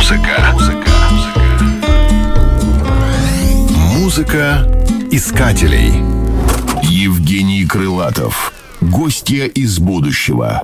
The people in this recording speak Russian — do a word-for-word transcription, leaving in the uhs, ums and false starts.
Музыка. Музыка. Музыка искателей. Евгений Крылатов. Гостья из будущего.